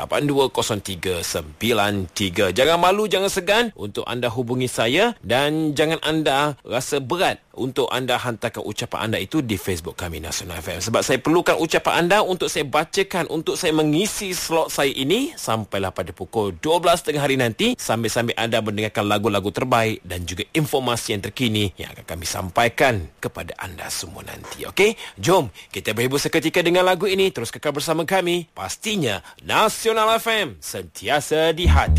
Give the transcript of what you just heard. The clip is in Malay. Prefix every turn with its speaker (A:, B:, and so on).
A: 820393. Jangan malu, jangan segan untuk anda hubungi saya, dan jangan anda rasa berat untuk anda hantarkan ucapan anda itu di Facebook kami Nasional FM, sebab saya perlukan ucapan anda untuk saya bacakan, untuk saya mengisi slot saya ini sampailah pada pukul 12 tengah hari nanti, sambil-sambil anda mendengarkan lagu-lagu terbaik dan juga informasi yang terkini yang akan kami sampaikan kepada anda semua nanti. Okey, jom kita berhibur seketika dengan lagu ini. Terus kekal bersama kami, pastinya Nasional FM, sentiasa di hati.